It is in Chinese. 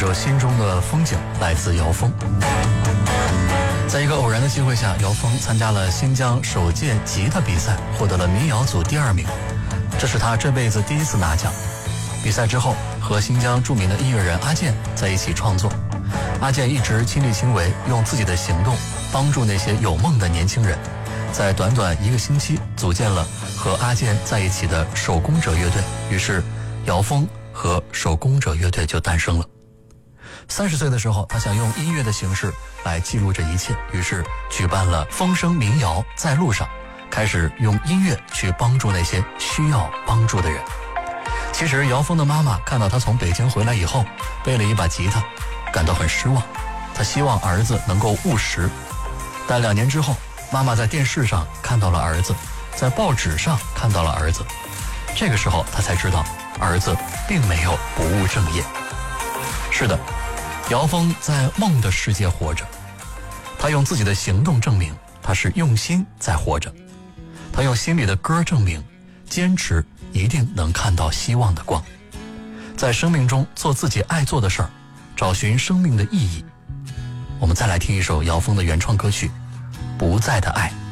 首《心中的风景》来自姚峰。在一个偶然的机会下，姚峰参加了新疆首届吉他比赛，获得了民谣组第2名，这是他这辈子第1次拿奖。比赛之后，和新疆著名的音乐人阿健在一起创作。阿健一直亲力亲为，用自己的行动帮助那些有梦的年轻人，在短短1个星期组建了和阿健在一起的手工者乐队，于是姚峰和手工者乐队就诞生了。30岁的时候，他想用音乐的形式来记录这一切，于是举办了风声民谣在路上，开始用音乐去帮助那些需要帮助的人。其实姚峰的妈妈看到他从北京回来以后背了一把吉他，感到很失望，他希望儿子能够务实。但2年之后，妈妈在电视上看到了儿子，在报纸上看到了儿子，这个时候他才知道儿子并没有不务正业。是的，姚峰在梦的世界活着，他用自己的行动证明他是用心在活着，他用心里的歌证明坚持一定能看到希望的光，在生命中做自己爱做的事儿，找寻生命的意义。我们再来听一首姚峰的原创歌曲《不在的爱》。